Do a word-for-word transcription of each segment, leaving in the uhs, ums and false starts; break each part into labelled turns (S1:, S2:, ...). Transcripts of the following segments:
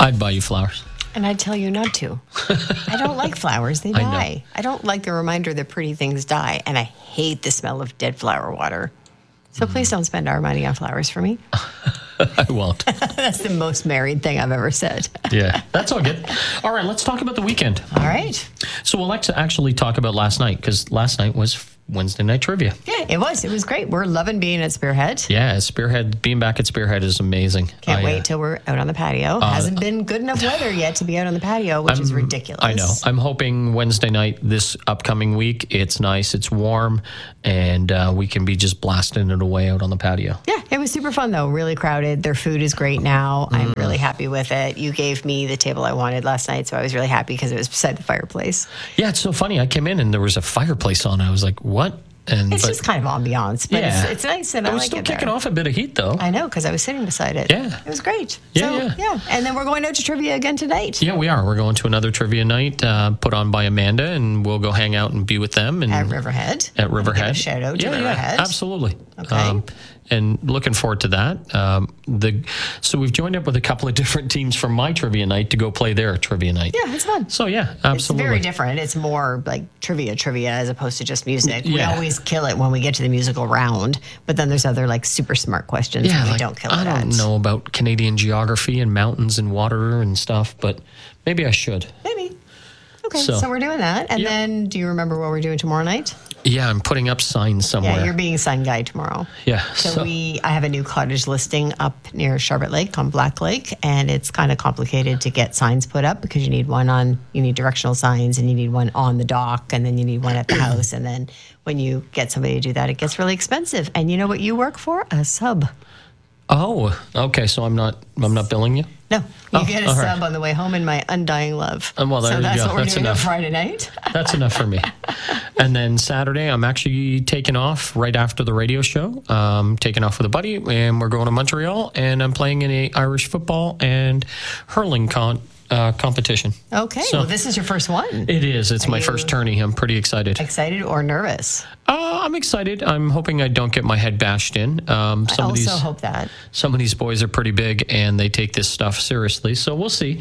S1: I'd buy you flowers.
S2: And I'd tell you not to. I don't like flowers. They
S1: I
S2: die.
S1: know.
S2: I, don't like the reminder that pretty things die. And I hate the smell of dead flower water. So please don't spend our money on flowers for me.
S1: I won't.
S2: That's the most married thing I've ever said.
S1: Yeah, that's all good. All right, let's talk about the weekend.
S2: All right.
S1: So we'll actually talk about last night, because last night was Wednesday night trivia.
S2: Yeah, it was. It was great. We're loving being at Spearhead.
S1: Yeah, Spearhead, being back at Spearhead is amazing.
S2: Can't
S1: I,
S2: wait
S1: uh,
S2: till we're out on the patio.
S1: uh,
S2: Hasn't been good enough weather yet to be out on the patio, which is ridiculous.
S1: I know. I'm hoping Wednesday night, this upcoming week, it's nice, it's warm, and uh, we can be just blasting it away out on the patio.
S2: Yeah, it was super fun, though. Really crowded. Their food is great now.
S1: Mm.
S2: I'm really happy with it. You gave me the table I wanted last night, so I was really happy because it was beside the fireplace.
S1: Yeah, it's so funny. I came in and there was a fireplace on. I was like, what? And
S2: It's
S1: but,
S2: just kind of ambiance, but
S1: yeah.
S2: it's, it's nice and
S1: I
S2: I
S1: was
S2: like
S1: still
S2: it
S1: kicking
S2: there.
S1: off a bit of heat, though.
S2: I know, because I was sitting beside it.
S1: Yeah.
S2: It was great.
S1: Yeah,
S2: so,
S1: yeah.
S2: yeah. And then we're going out to trivia again tonight.
S1: Yeah, we are. We're going to another trivia night uh, put on by Amanda, and we'll go hang out and be with them. And
S2: At Riverhead.
S1: At Riverhead.
S2: Give a shout out to
S1: yeah,
S2: Riverhead.
S1: Yeah, absolutely.
S2: Okay.
S1: and looking forward to that. Um, the So we've joined up with a couple of different teams from my trivia night to go play their trivia night.
S2: Yeah, it's fun.
S1: So, yeah, absolutely.
S2: It's very different. It's more like trivia trivia as opposed to just music. We
S1: Yeah.
S2: always kill it when we get to the musical round, but then there's other like super smart questions
S1: Yeah,
S2: that we
S1: like,
S2: don't kill
S1: I
S2: it
S1: don't
S2: at.
S1: know about Canadian geography and mountains and water and stuff, but maybe I should.
S2: Maybe. Okay,
S1: So-
S2: so, we're doing that. And
S1: Yep.
S2: then do you remember what we're doing tomorrow night?
S1: Yeah, I'm putting up signs somewhere.
S2: Yeah, you're being sign guy tomorrow.
S1: Yeah,
S2: So,
S1: so-
S2: we, I have a new cottage listing up near Charlotte Lake on Black Lake, and it's kind of complicated to get signs put up because you need one on, you need directional signs, and you need one on the dock, and then you need one at the house, and then when you get somebody to do that, it gets really expensive. And you know what you work for? A sub.
S1: Oh, okay. So I'm not I'm not billing you?
S2: No, you
S1: Oh,
S2: get a
S1: all
S2: sub
S1: right.
S2: on the way home in my undying love.
S1: Oh, well, there
S2: so
S1: you
S2: that's
S1: go.
S2: what we're
S1: That's
S2: doing
S1: enough.
S2: on Friday night.
S1: That's enough for me. And then Saturday, I'm actually taking off right after the radio show. Um, taking off with a buddy, and we're going to Montreal, and I'm playing in a Irish football and hurling con- uh, competition.
S2: Okay,
S1: So-
S2: well, this is your first one.
S1: It is. It's
S2: Are
S1: my
S2: you-
S1: first tourney. I'm pretty excited.
S2: Excited or nervous?
S1: Uh, I'm excited. I'm hoping I don't get my head bashed in. Um,
S2: I
S1: some of
S2: also
S1: these
S2: hope that.
S1: some of these boys are pretty big and they take this stuff seriously. So we'll see.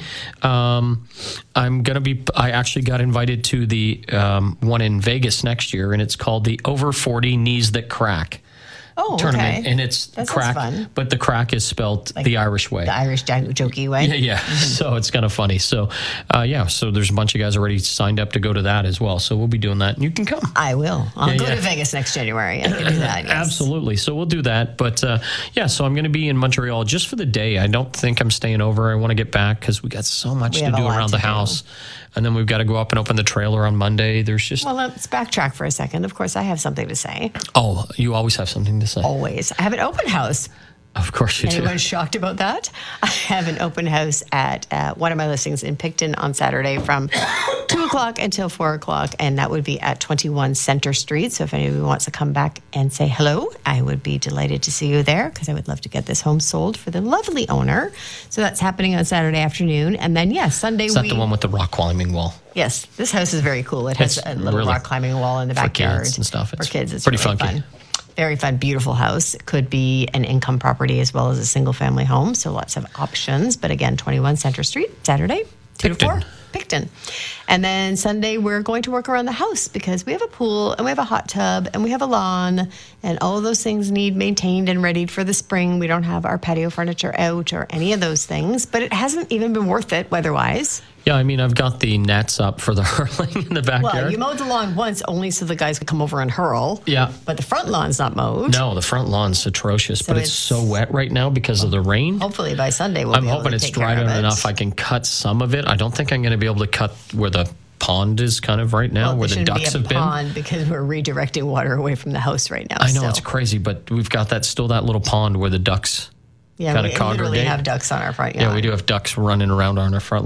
S1: Um, I'm going to be, I actually got invited to the um, one in Vegas next year, and it's called the Over forty Knees That Crack
S2: Oh,
S1: tournament.
S2: okay.
S1: And it's
S2: That sounds
S1: crack,
S2: fun.
S1: but the crack is spelled the Irish way.
S2: The Irish jo- jokey way.
S1: Yeah, yeah. So it's kind of funny. So, uh, yeah, so there's a bunch of guys already signed up to go to that as well. So we'll be doing that, and you can come.
S2: I will. I'll
S1: Yeah,
S2: go
S1: yeah.
S2: to Vegas next January. I can do that. Yes.
S1: Absolutely. So we'll do that. But uh, yeah, so I'm going to be in Montreal just for the day. I don't think I'm staying over. I want to get back because we got so much
S2: We
S1: to
S2: have a
S1: do
S2: lot
S1: around
S2: to
S1: the
S2: do.
S1: house. And then we've got to go up and open the trailer on Monday. There's just,
S2: Well, let's backtrack for a second. Of course, I have something to say.
S1: oh, you always have something to say.
S2: Always. I have an open house.
S1: Of course you do.
S2: Anyone shocked about that? I have an open house at uh, one of my listings in Picton on Saturday from two o'clock until four o'clock, and that would be at twenty-one Center Street. So if anyone wants to come back and say hello, I would be delighted to see you there because I would love to get this home sold for the lovely owner. So that's happening on Saturday afternoon. And then, yes, Sunday
S1: Is that
S2: we...
S1: the one with the rock climbing wall?
S2: Yes, this house is very cool. It has
S1: It's
S2: a little
S1: really-
S2: rock climbing wall in the
S1: for
S2: backyard.
S1: kids and stuff.
S2: For
S1: It's
S2: kids, it's
S1: pretty
S2: really
S1: funky.
S2: fun. Very fun, beautiful house. It could be an income property as well as a single family home. So lots of options. But again, twenty-one Center Street, Saturday, two to
S1: Picton.
S2: four. Picton. And then Sunday, we're going to work around the house because we have a pool and we have a hot tub and we have a lawn and all of those things need maintained and readied for the spring. We don't have our patio furniture out or any of those things, but it hasn't even been worth it weather-wise.
S1: Yeah, I mean, I've got the nets up for the hurling in the backyard.
S2: Well, you mowed the lawn once only so the guys could come over and hurl.
S1: Yeah.
S2: But the front lawn's not mowed.
S1: No, the front lawn's atrocious, but it's,
S2: it's-
S1: so wet right now because of the rain.
S2: Hopefully by Sunday we'll
S1: I'm
S2: be able
S1: hoping
S2: to
S1: it's
S2: take
S1: dried
S2: care of
S1: out
S2: it.
S1: enough I can cut some of it. I don't think I'm going to be able to cut where the pond is kind of right now,
S2: Well,
S1: where
S2: there
S1: the
S2: shouldn't
S1: ducks
S2: be a
S1: have been.
S2: pond because we're redirecting water away from the house right now.
S1: I know
S2: still.
S1: it's crazy, but we've got that still that little pond where the ducks
S2: Yeah,
S1: kinda
S2: we literally
S1: congregate.
S2: have ducks on our front yard.
S1: Yeah, we do have ducks running around on our front lawn.
S2: Right.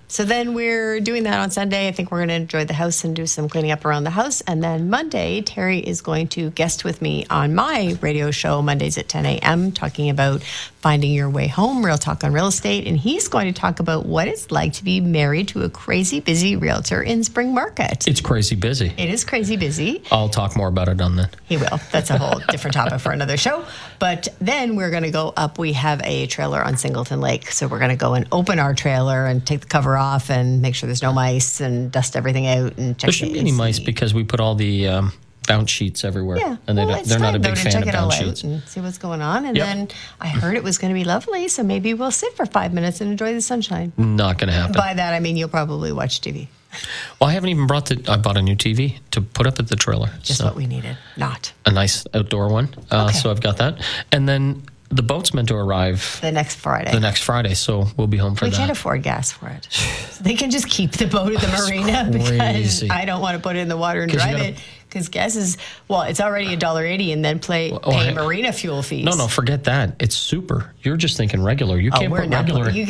S2: So then we're doing that on Sunday. I think we're going to enjoy the house and do some cleaning up around the house. And then Monday, Terry is going to guest with me on my radio show, Mondays at ten a.m., talking about finding your way home, real talk on real estate. And he's going to talk about what it's like to be married to a crazy busy realtor in Spring Market.
S1: It's crazy busy.
S2: It is crazy busy.
S1: I'll talk more about it on that.
S2: He will. That's a whole different topic for another show. But then we're going to go up. We have a trailer on Singleton Lake. So we're going to go and open our trailer and take the cover off and make sure there's no mice and dust everything out and check
S1: There shouldn't be any mice because we put all the um, bounce sheets everywhere.
S2: Yeah,
S1: and they
S2: well,
S1: don't,
S2: it's
S1: they're not
S2: time,
S1: a big
S2: though, to
S1: fan
S2: check
S1: of
S2: it all
S1: bounce
S2: out
S1: sheets.
S2: and see what's going on. And
S1: Yep.
S2: then I heard it was going to be lovely, so maybe we'll sit for five minutes and enjoy the sunshine.
S1: Not going to happen.
S2: By that, I mean you'll probably watch T V.
S1: Well, I haven't even brought the. I bought a new T V to put up at the trailer.
S2: Just
S1: so
S2: what we needed. Not.
S1: a nice outdoor one. Uh,
S2: Okay.
S1: So I've got that, and then the boat's meant to arrive
S2: The next Friday.
S1: the next Friday, so we'll be home for
S2: we
S1: that.
S2: can't afford gas for it. So they can just keep the boat at the
S1: That's
S2: marina because
S1: crazy.
S2: I don't want to put it in the water and
S1: 'Cause you
S2: drive
S1: gotta-
S2: it. Because gas is, well, it's already a dollar eighty and then play,
S1: Oh,
S2: pay
S1: I-
S2: marina fuel fees.
S1: No, no, forget that. It's super. You're just thinking regular. You
S2: Oh,
S1: can't
S2: we're
S1: put
S2: not.
S1: regular.
S2: You